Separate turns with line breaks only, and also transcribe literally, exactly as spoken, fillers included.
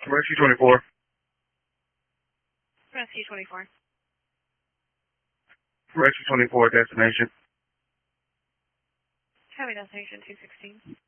Rescue twenty-four.
Rescue twenty-four.
Rescue twenty-four, destination.
Copy, destination two sixteen.